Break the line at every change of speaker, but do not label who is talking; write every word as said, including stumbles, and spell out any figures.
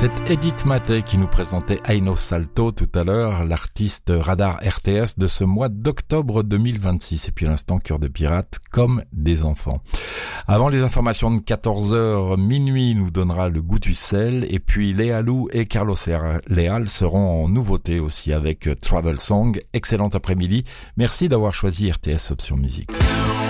C'est Edith Maté qui nous présentait Aino Salto tout à l'heure, l'artiste Radar R T S de ce mois d'octobre deux mille vingt-six. Et puis à l'instant, Cœur de pirate, comme des enfants. Avant les informations de quatorze heures, minuit nous donnera le goût du sel. Et puis Léa Lou et Carlos Leal seront en nouveauté aussi avec Travel Song. Excellent après-midi. Merci d'avoir choisi R T S Option Musique.